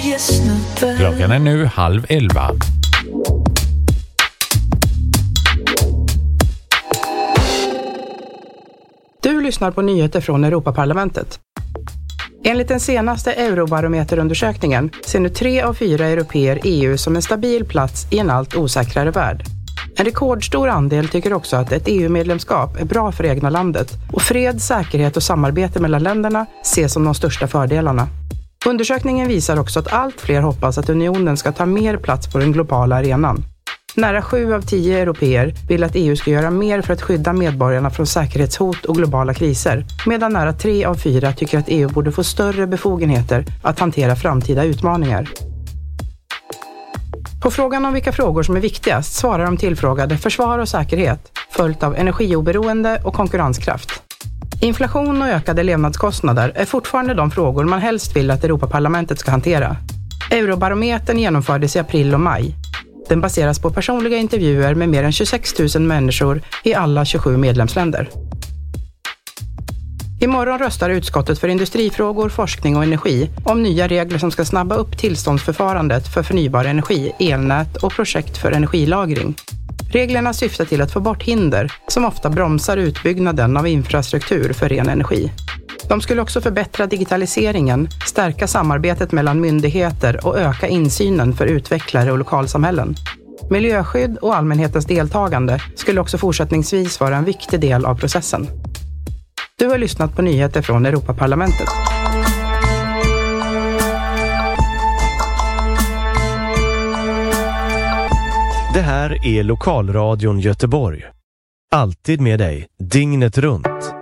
Klockan är nu 10:30. Du lyssnar på nyheter från Europaparlamentet. Enligt den senaste Eurobarometerundersökningen ser nu 3 av 4 européer EU som en stabil plats i en allt osäkrare värld. En rekordstor andel tycker också att ett EU-medlemskap är bra för egna landet och fred, säkerhet och samarbete mellan länderna ses som de största fördelarna. Undersökningen visar också att allt fler hoppas att unionen ska ta mer plats på den globala arenan. Nära 7 av 10 européer vill att EU ska göra mer för att skydda medborgarna från säkerhetshot och globala kriser, medan nära 3 av 4 tycker att EU borde få större befogenheter att hantera framtida utmaningar. På frågan om vilka frågor som är viktigast svarar de tillfrågade försvar och säkerhet, följt av energioberoende och konkurrenskraft. Inflation och ökade levnadskostnader är fortfarande de frågor man helst vill att Europaparlamentet ska hantera. Eurobarometern genomfördes i april och maj. Den baseras på personliga intervjuer med mer än 26 000 människor i alla 27 medlemsländer. Imorgon röstar utskottet för industrifrågor, forskning och energi om nya regler som ska snabba upp tillståndsförfarandet för förnybar energi, elnät och projekt för energilagring. Reglerna syftar till att få bort hinder som ofta bromsar utbyggnaden av infrastruktur för ren energi. De skulle också förbättra digitaliseringen, stärka samarbetet mellan myndigheter och öka insynen för utvecklare och lokalsamhällen. Miljöskydd och allmänhetens deltagande skulle också fortsättningsvis vara en viktig del av processen. Du har lyssnat på nyheter från Europaparlamentet. Det här är Lokalradion Göteborg. Alltid med dig, dygnet runt.